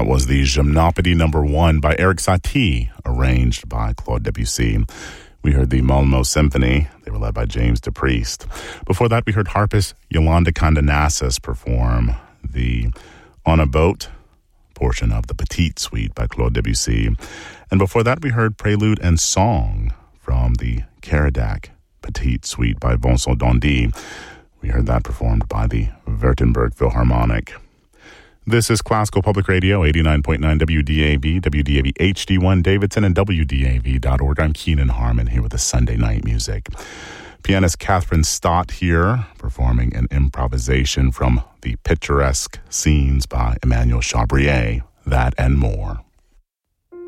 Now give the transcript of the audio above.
That was the Gymnopédie No. 1 by Erik Satie, arranged by Claude Debussy. We heard the Malmo Symphony. They were led by James DePriest. Before that, we heard harpist Yolanda Kandanasis perform the On a Boat portion of the Petite Suite by Claude Debussy. And before that, we heard Prelude and Song from the Caradac Petite Suite by Vincent Dandy. We heard that performed by the Württemberg Philharmonic. This is Classical Public Radio, 89.9 WDAV, WDAV HD1 Davidson, and WDAV.org. I'm Keenan Harmon here with the Sunday Night Music. Pianist Catherine Stott here, performing an improvisation from the Picturesque Scenes by Emmanuel Chabrier, that and more.